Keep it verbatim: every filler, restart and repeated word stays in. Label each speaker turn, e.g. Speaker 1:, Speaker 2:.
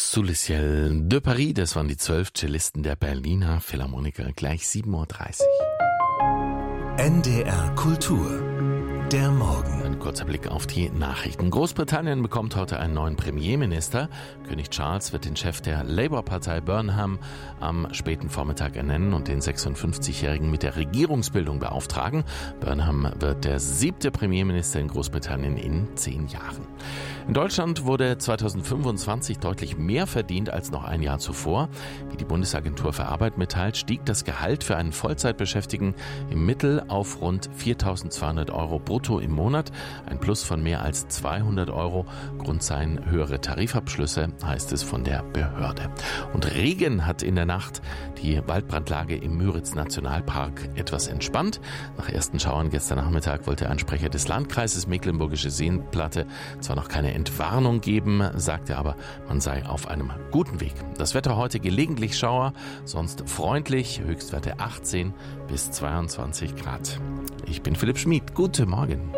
Speaker 1: Sous le ciel de Paris, das waren die zwölf Cellisten der Berliner Philharmoniker, gleich sieben Uhr dreißig.
Speaker 2: N D R Kultur, der Morgen.
Speaker 1: Ein kurzer Blick auf die Nachrichten. Großbritannien bekommt heute einen neuen Premierminister. König Charles wird den Chef der Labour-Partei Burnham am späten Vormittag ernennen und den sechsundfünfzigjährigen mit der Regierungsbildung beauftragen. Burnham wird der siebte Premierminister in Großbritannien in zehn Jahren. In Deutschland wurde zweitausendfünfundzwanzig deutlich mehr verdient als noch ein Jahr zuvor. Wie die Bundesagentur für Arbeit mitteilt, stieg das Gehalt für einen Vollzeitbeschäftigten im Mittel auf rund viertausendzweihundert Euro brutto im Monat. Ein Plus von mehr als zweihundert Euro. Grund seien höhere Tarifabschlüsse, heißt es von der Behörde. Und Regen hat in der Nacht die Waldbrandlage im Müritz-Nationalpark etwas entspannt. Nach ersten Schauern gestern Nachmittag wollte ein Sprecher des Landkreises Mecklenburgische Seenplatte zwar noch keine Entwarnung geben, sagte aber, man sei auf einem guten Weg. Das Wetter heute gelegentlich Schauer, sonst freundlich, Höchstwerte achtzehn bis zweiundzwanzig Grad. Ich bin Philipp Schmid, guten Morgen.